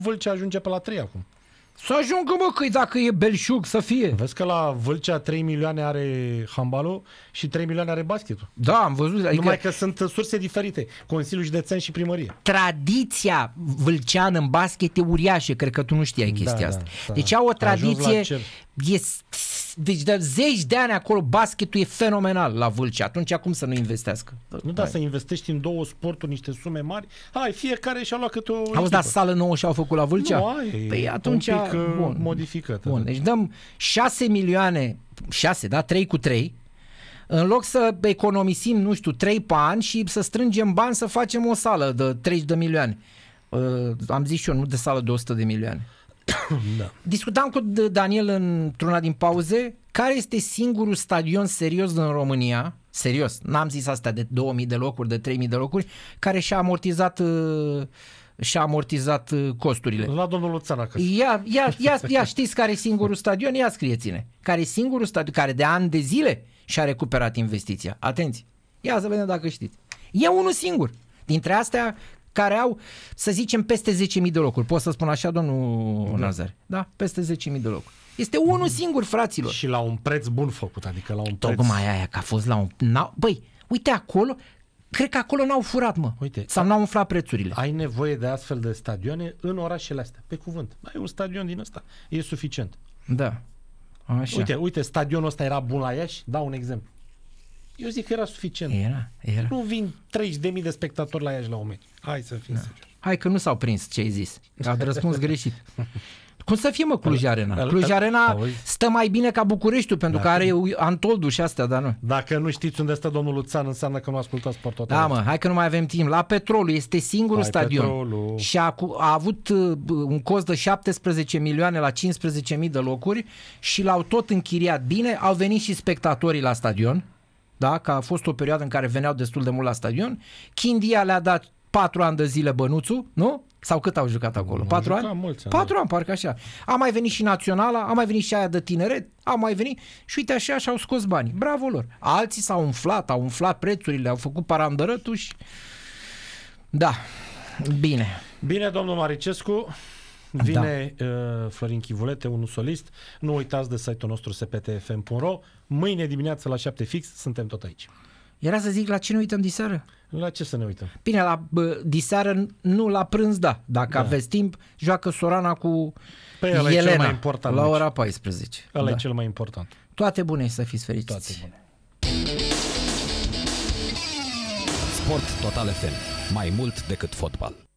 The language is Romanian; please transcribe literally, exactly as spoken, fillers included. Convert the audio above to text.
Vâlcea ajunge pe la trei acum. Să ajungă, mă, că dacă e belșug să fie. Vezi că la Vâlcea trei milioane are handbalul și trei milioane are basketul. Da, am văzut. Adică Numai că sunt surse diferite. Consiliul Județean și Primărie. Tradiția vâlceană în basket e uriașă. Cred că tu nu știai chestia Da, asta. da, deci da. au o A ajuns la tradiție... cer. E, deci de zeci de ani acolo basketul e fenomenal la Vâlcea. Atunci cum să nu investească? Nu da, să investești în două sporturi niște sume mari. Hai, fiecare și-a luat câte o Auzi, echipă. dar sală nouă și-au făcut la Vâlcea? Nu, ai, păi atunci, un pic bun, modificată. Bun, deci dăm șase milioane, șase, da, trei cu trei, în loc să economisim, nu știu, trei pe an și să strângem bani să facem o sală de treizeci de milioane. Uh, am zis și eu, nu de sală de o sută de milioane. Da. Discutam cu Daniel într-una din pauze care este singurul stadion serios din România, serios, n-am zis astea de două mii de locuri, de trei mii de locuri, care și-a amortizat uh, și-a amortizat uh, costurile. La domnul Luțanacă. Ia, ia, ia, ia, știți care e singurul stadion? Ia scrieți-ne. Care e singurul stadion care de ani de zile și-a recuperat investiția? Atenție! Ia să vedem dacă știți. E unul singur. Dintre astea care au, să zicem, peste zece mii de locuri. Pot să spun așa, domnul da. Nazar? Da, peste zece mii de locuri. Este unul singur, fraților. Și la un preț bun făcut, adică la un preț... Tocmai aia, că a fost la un... Băi, uite acolo, cred că acolo n-au furat, mă. Uite, sau n-au umflat prețurile. Ai nevoie de astfel de stadioane în orașele astea, pe cuvânt. Ai un stadion din ăsta, e suficient. Da. Așa. Uite, uite, stadionul ăsta era bun la Iași, dau un exemplu. Eu zic că era suficient. Era, era. Nu vin treizeci de mii de spectatori la Iași la un meci. Hai să fim da. serioși. Hai că nu s-au prins ce ai zis. Au răspuns greșit. Cum să fie, mă, Cluj Arena? Cluj Arena stă mai bine ca Bucureștiul, pentru Dacă... că are Antoldu și astea, dar nu. Dacă nu știți unde stă domnul Luțan, înseamnă că nu ascultați Sport Total. Da, mă, hai că nu mai avem timp. La Petrolul este singurul hai, stadion. Petrolul. Și a, a avut uh, un cost de șaptesprezece milioane la cincisprezece mii de locuri și l-au tot închiriat bine. Au venit și spectatorii la stadion, da, că a fost o perioadă în care veneau destul de mult la stadion. Chindia le-a dat patru ani de zile bănuțul, nu? Sau cât au jucat acolo? Patru ani? Mulți ani? Patru ani, parcă așa. A mai venit și Naționala, a mai venit și aia de tineret, a mai venit și uite așa și-au scos banii. Bravo lor. Alții s-au umflat, au umflat prețurile, au făcut parandărătul și... Da, bine. Bine, domnul Maricescu. Vine da. uh, Florin Chivulete, unul solist. Nu uitați de site-ul nostru s p t f m punct r o. Mâine dimineață la șapte fix suntem tot aici. Era să zic la ce ne uităm diseară? La ce să ne uităm? Bine, la bă, diseară, nu la prânz, da. Dacă da. aveți timp, joacă Sorana cu păi, Elena e cel mai important la meci. ora paisprezece. Ăla da. e cel mai important. Toate bune și să fiți fericiți. Toate bune. Sport Total F M. Mai mult decât fotbal.